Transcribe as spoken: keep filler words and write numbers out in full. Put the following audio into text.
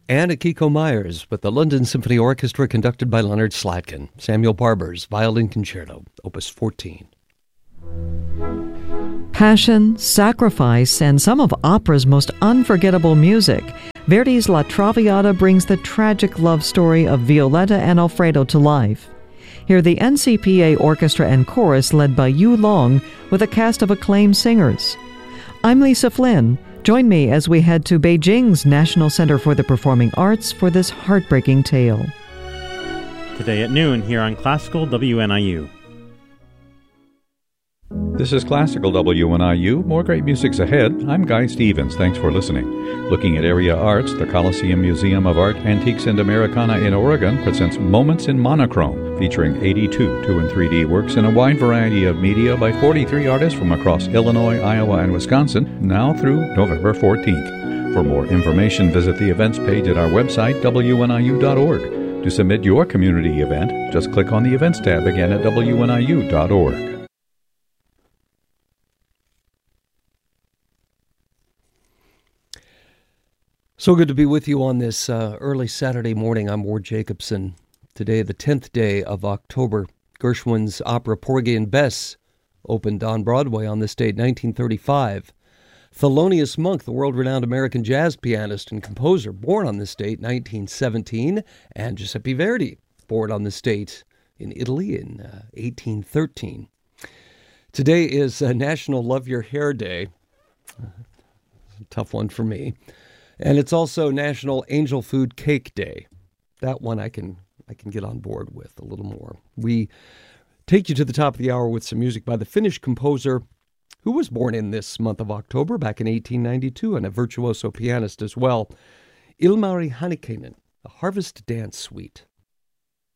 And Akiko Myers with the London Symphony Orchestra conducted by Leonard Slatkin. Samuel Barber's Violin Concerto, Opus fourteen. Passion, sacrifice, and some of opera's most unforgettable music. Verdi's La Traviata brings the tragic love story of Violetta and Alfredo to life. Hear the N C P A Orchestra and Chorus led by Yu Long with a cast of acclaimed singers. I'm Lisa Flynn. Join me as we head to Beijing's National Center for the Performing Arts for this heartbreaking tale. Today at noon here on Classical W N I U. This is Classical W N I U. More great music's ahead. I'm Guy Stevens. Thanks for listening. Looking at area arts, the Coliseum Museum of Art, Antiques and Americana in Oregon presents Moments in Monochrome, featuring eighty-two two and three D works in a wide variety of media by forty-three artists from across Illinois, Iowa, and Wisconsin, now through November fourteenth. For more information, visit the events page at our website, W N I U dot org. To submit your community event, just click on the Events tab again at W N I U dot org. So good to be with you on this uh, early Saturday morning. I'm Ward Jacobson. Today, the tenth day of October, Gershwin's opera Porgy and Bess opened on Broadway on this date, nineteen thirty-five. Thelonious Monk, the world-renowned American jazz pianist and composer, born on this date, nineteen seventeen, and Giuseppe Verdi, born on this date in Italy in uh, eighteen thirteen. Today is uh, National Love Your Hair Day. Uh, tough one for me. And it's also National Angel Food Cake Day. That one I can I can get on board with a little more. We take you to the top of the hour with some music by the Finnish composer who was born in this month of October back in eighteen ninety-two and a virtuoso pianist as well, Ilmari Hanikainen, the Harvest Dance Suite.